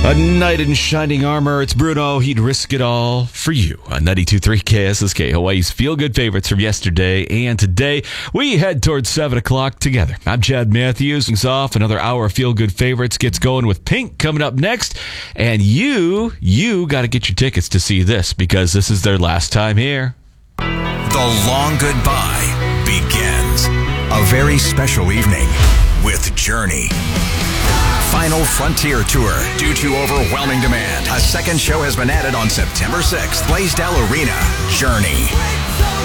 A knight in shining armor. It's Bruno. He'd risk it all for you on 92.3 KSSK, Hawaii's feel-good favorites from yesterday and today. We head towards 7 o'clock together. I'm Chad Matthews. Things off. Another hour of feel-good favorites gets going with Pink coming up next. And you got to get your tickets to see this because this is their last time here. The long goodbye begins. A very special evening with Journey. Final Frontier Tour. Due to overwhelming demand, a second show has been added on September 6th. Blaisdell Arena. Journey.